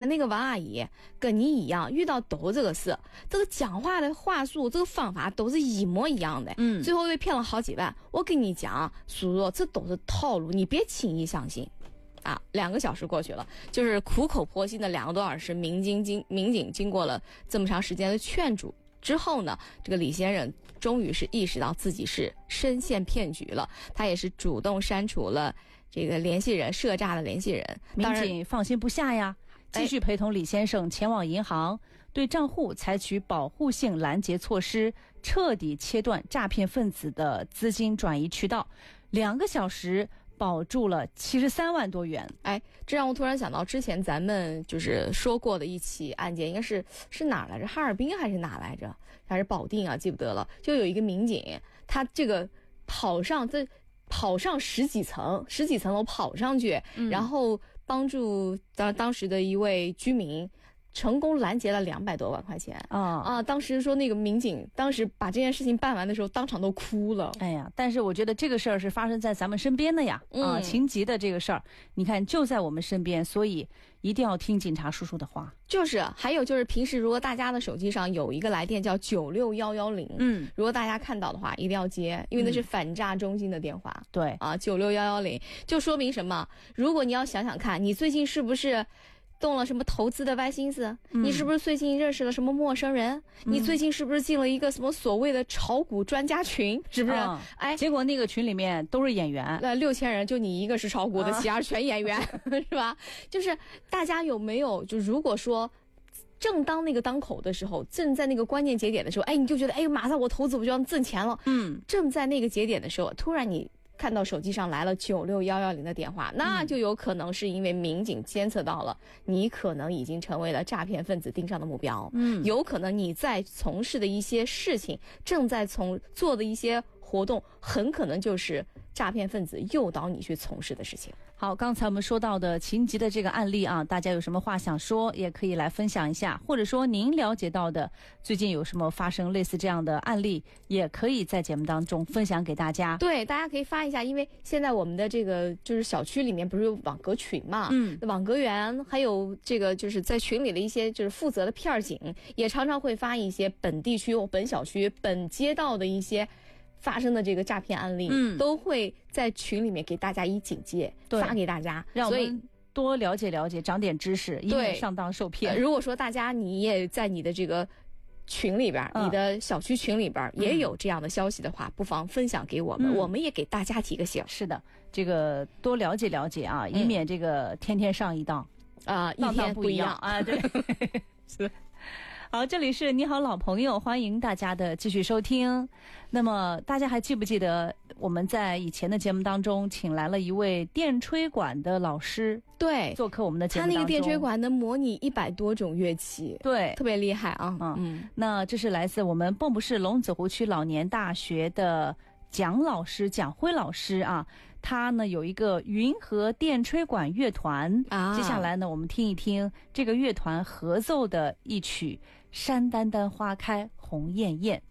那个王阿姨跟你一样遇到都这个事，这个讲话的话术这个方法都是一模一样的，最后被骗了好几万。我跟你讲，叔叔，这都是套路，你别轻易相信啊！2个小时过去了，就是苦口婆心的2个多小时，民警经过了这么长时间的劝阻之后呢，这个李先生终于是意识到自己是深陷骗局了，他也是主动删除了这个联系人，涉诈的联系人。 民警放心不下呀，继续陪同李先生前往银行，对账户采取保护性拦截措施，彻底切断诈骗分子的资金转移渠道。2个小时保住了73万多元。 这让我突然想到之前咱们就是说过的一起案件，应该是哪来着？哈尔滨还是哪来着？还是保定啊？记不得了。就有一个民警，他这个跑上十几层楼跑上去，然后帮助当时的一位居民成功拦截了200多万块钱当时说那个民警当时把这件事情办完的时候，当场都哭了。 哎呀，但是我觉得这个事儿是发生在咱们身边的呀，情急的这个事儿，你看就在我们身边，所以一定要听警察叔叔的话。 就是还有就是平时如果大家的手机上有一个来电叫96110，如果大家看到的话一定要接，因为那是反诈中心的电话。 对啊，96110就说明什么？如果你要想想看，你最近是不是动了什么投资的歪心思？你是不是最近认识了什么陌生人？你最近是不是进了一个什么所谓的炒股专家群？是不是？ 结果那个群里面都是演员 ，6000人就你一个是炒股的，其他全演员，是吧？就是大家有没有就如果说正当那个当口的时候，正在那个关键节点的时候，你就觉得马上我投资我就要挣钱了，正在那个节点的时候，突然你看到手机上来了96110的电话，那就有可能是因为民警监测到了你可能已经成为了诈骗分子盯上的目标，有可能你在从事的一些事情，正在做的一些活动，很可能就是诈骗分子诱导你去从事的事情。 好，刚才我们说到的情急的这个案例啊，大家有什么话想说，也可以来分享一下，或者说您了解到的最近有什么发生类似这样的案例，也可以在节目当中分享给大家。 对，大家可以发一下，因为现在我们的这个就是小区里面不是有网格群嘛，网格员还有这个就是在群里的一些就是负责的片警，也常常会发一些本地区、本小区、本街道的一些发生的这个诈骗案例，都会在群里面给大家一警戒，发给大家， 让我们多了解了解，长点知识，以免上当受骗。 如果说大家你也在你的这个群里边，你的小区群里边也有这样的消息的话，不妨分享给我们，我们也给大家提个醒。 是的，这个多了解了解啊，以免这个天天上一当一天不一样啊。对，是。好，这里是你好老朋友，欢迎大家的继续收听。那么大家还记不记得我们在以前的节目当中请来了一位电吹管的老师， 对， 做客我们的节目当中。 他那个电吹管能模拟100多种乐器， 对， 特别厉害啊。 那这是来自我们蚌埠市龙子湖区老年大学的蒋辉老师啊，他呢有一个云和电吹管乐团接下来呢我们听一听这个乐团合奏的一曲《山丹丹花开红艳艳》。